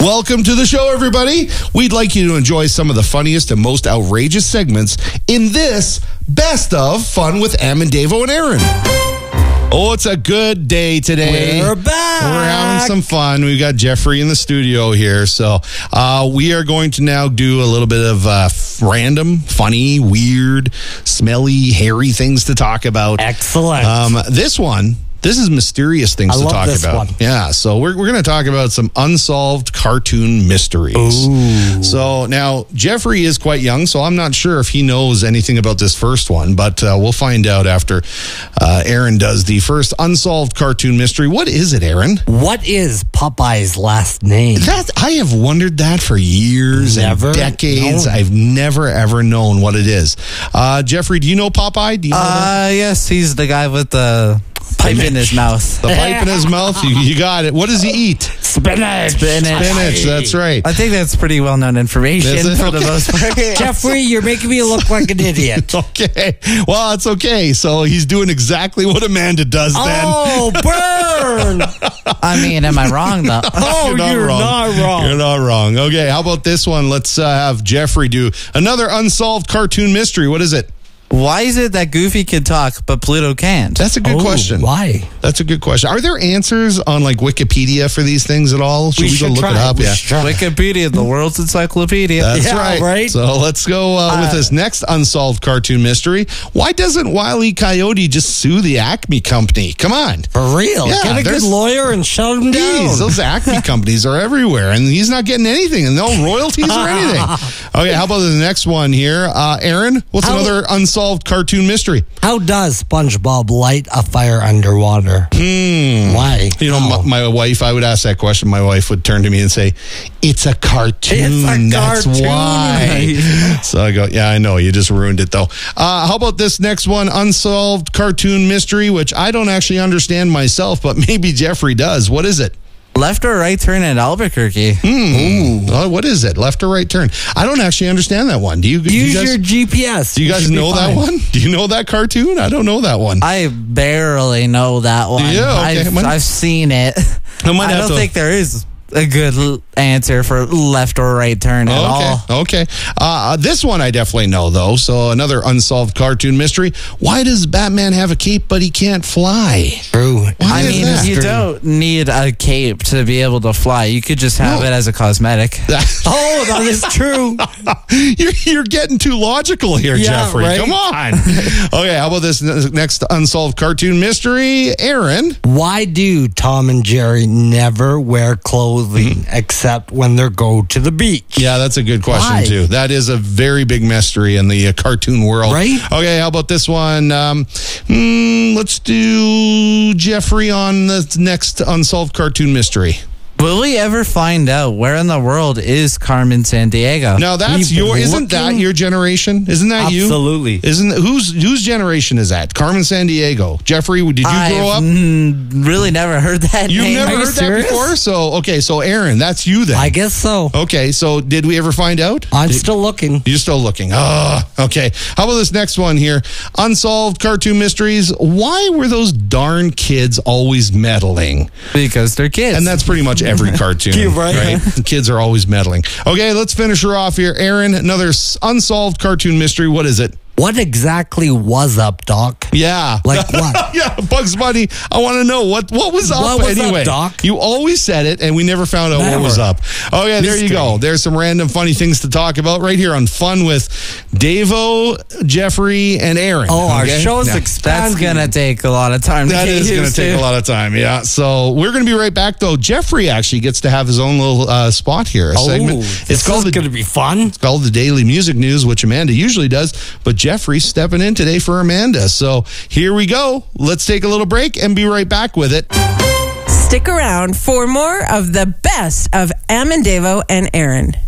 Welcome to the show, everybody. We'd like you to enjoy some of the funniest and most outrageous segments in this Best of Fun with Am and Davo and Aaron. Oh, it's a good day today. We're back. We're having some fun. We've got Jeffrey in the studio here. So we are going to now do a little bit of random, funny, weird, smelly, hairy things to talk about. Excellent. This is mysterious things to talk about. One. Yeah, so we're going to talk about some unsolved cartoon mysteries. Ooh. So now, Jeffrey is quite young, so I'm not sure if he knows anything about this first one, but we'll find out after Aaron does the first unsolved cartoon mystery. What is it, Aaron? What is Popeye's last name? I have wondered that for years and decades. I've never, ever known what it is. Jeffrey, do you know Popeye? Do you know that? Yes, he's the guy with the pipe in his mouth. The pipe in his mouth? You got it. What does he eat? Spinach. Spinach, that's right. I think that's pretty well-known information for the most part. Jeffrey, you're making me look like an idiot. Okay. Well, it's okay. So he's doing exactly what Amanda does then. Oh, burn! I mean, am I wrong, though? Oh, you're not wrong. You're not wrong. Okay, how about this one? Let's have Jeffrey do another unsolved cartoon mystery. What is it? Why is it that Goofy can talk, but Pluto can't? That's a good question. Why? That's a good question. Are there answers on like Wikipedia for these things at all? Should we go look it up? Yeah. Wikipedia, the world's encyclopedia. That's right. So let's go with this next unsolved cartoon mystery. Why doesn't Wile E. Coyote just sue the Acme company? Come on. For real? Yeah, Get a good lawyer and shut him down. Jeez, those Acme companies are everywhere, and he's not getting anything, and no royalties or anything. Okay, how about the next one here? Aaron, what's another unsolved cartoon mystery? How does SpongeBob light a fire underwater? Why? You know, my wife, I would ask that question. My wife would turn to me and say, it's a cartoon. That's why. So I go, yeah, I know. You just ruined it, though. How about this next one? Unsolved cartoon mystery, which I don't actually understand myself, but maybe Jeffrey does. What is it? Left or right turn at Albuquerque. What is it? Left or right turn? I don't actually understand that one. Do you? Use your GPS. Do you guys know that one? Do you know that cartoon? I don't know that one. I barely know that one. Yeah, okay. I've seen it. I don't think there is a good answer for left or right turn at all. Okay. This one I definitely know, though. So another unsolved cartoon mystery. Why does Batman have a cape, but he can't fly? True. I mean, you don't need a cape to be able to fly. You could just have it as a cosmetic. Oh, that is true. You're getting too logical here, Jeffrey. Right? Come on. Okay, how about this next unsolved cartoon mystery? Aaron. Why do Tom and Jerry never wear clothing except when they go to the beach? Yeah, that's a good question, too. That is a very big mystery in the cartoon world. Right? Okay, how about this one? Let's do Jeffrey on the next unsolved cartoon mystery. Will we ever find out where in the world is Carmen Sandiego? Now isn't that your generation? Isn't that you? Absolutely. Whose generation is that? Carmen Sandiego. Jeffrey, did you grow up? Really never heard that You've name. never heard that before? So Aaron, that's you then. I guess so. Okay, so did we ever find out? I'm still looking. You're still looking. Okay. How about this next one here? Unsolved cartoon mysteries. Why were those darn kids always meddling? Because they're kids. And that's pretty much every cartoon, right? The kids are always meddling. Okay, let's finish her off here. Aaron, another unsolved cartoon mystery. What is it? What exactly was up, Doc? Yeah. Like what? Yeah, Bugs Bunny. I want to know what was up what was anyway. Up, Doc? You always said it, and we never found out what was up. Okay, there you go. There's some random funny things to talk about right here on Fun with Davo, Jeffrey, and Aaron. Oh, our show's expanding. That's going to take a lot of time to That is going to take a lot of time, yeah. So we're going to be right back, though. Jeffrey actually gets to have his own little spot here, a segment. It's going to be fun. It's called the Daily Music News, which Amanda usually does, but Jeffrey's stepping in today for Amanda. So here we go. Let's take a little break and be right back with it. Stick around for more of the best of Am and Davo and Aaron.